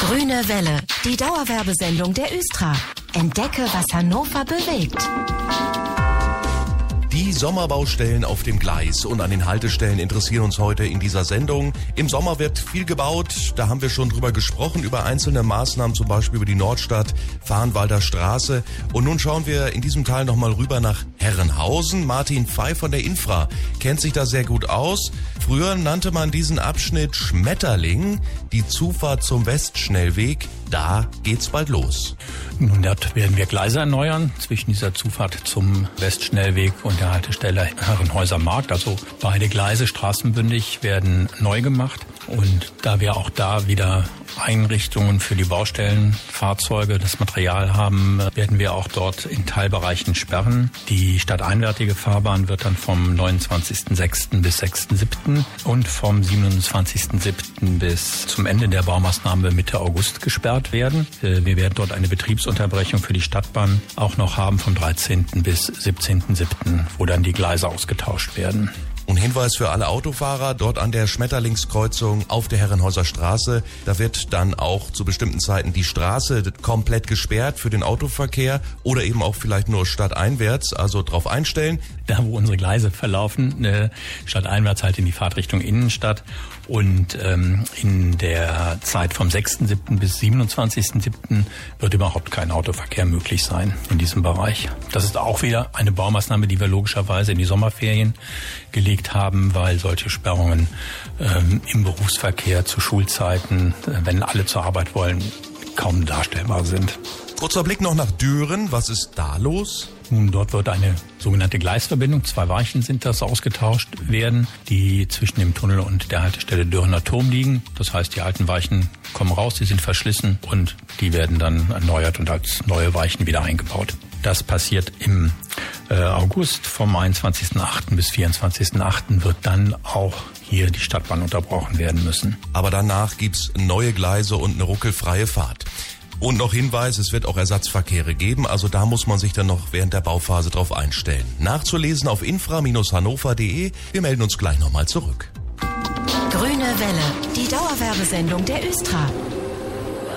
Grüne Welle, die Dauerwerbesendung der Östra. Entdecke, was Hannover bewegt. Die Sommerbaustellen auf dem Gleis und an den Haltestellen interessieren uns heute in dieser Sendung. Im Sommer wird viel gebaut, da haben wir schon drüber gesprochen, über einzelne Maßnahmen, zum Beispiel über die Nordstadt, Farnwalder Straße. Und nun schauen wir in diesem Teil nochmal rüber nach Herrenhausen. Martin Pfeif von der Infra kennt sich da sehr gut aus. Früher nannte man diesen Abschnitt Schmetterling, die Zufahrt zum Westschnellweg. Da geht's bald los. Nun, dort werden wir Gleise erneuern zwischen dieser Zufahrt zum Westschnellweg und der Haltestelle Herrenhäuser Markt. Also beide Gleise straßenbündig werden neu gemacht. Und da wir auch da wieder Einrichtungen für die Baustellenfahrzeuge, das Material haben, werden wir auch dort in Teilbereichen sperren. Die stadteinwärtige Fahrbahn wird dann vom 29.06. bis 6.07. und vom 27.07. bis zum Ende der Baumaßnahme Mitte August gesperrt werden. Wir werden dort eine Betriebsunterbrechung für die Stadtbahn auch noch haben vom 13. bis 17.07., wo dann die Gleise ausgetauscht werden. Und Hinweis für alle Autofahrer, dort an der Schmetterlingskreuzung auf der Herrenhäuser Straße, da wird dann auch zu bestimmten Zeiten die Straße komplett gesperrt für den Autoverkehr oder eben auch vielleicht nur stadteinwärts, also drauf einstellen. Da, wo unsere Gleise verlaufen, stadteinwärts halt in die Fahrtrichtung Innenstadt. Und in der Zeit vom 6.7. bis 27.7. wird überhaupt kein Autoverkehr möglich sein in diesem Bereich. Das ist auch wieder eine Baumaßnahme, die wir logischerweise in die Sommerferien gelegt haben, weil solche Sperrungen im Berufsverkehr zu Schulzeiten, wenn alle zur Arbeit wollen, kaum darstellbar sind. Kurzer Blick noch nach Düren. Was ist da los? Nun, dort wird eine sogenannte Gleisverbindung, 2 Weichen sind das, ausgetauscht werden, die zwischen dem Tunnel und der Haltestelle Dürrener Turm liegen. Das heißt, die alten Weichen kommen raus, die sind verschlissen und die werden dann erneuert und als neue Weichen wieder eingebaut. Das passiert im August. Vom 21.08. bis 24.08. wird dann auch hier die Stadtbahn unterbrochen werden müssen. Aber danach gibt's neue Gleise und eine ruckelfreie Fahrt. Und noch Hinweis, es wird auch Ersatzverkehre geben, also da muss man sich dann noch während der Bauphase drauf einstellen. Nachzulesen auf infra-hannover.de. Wir melden uns gleich nochmal zurück. Grüne Welle, die Dauerwerbesendung der Östra.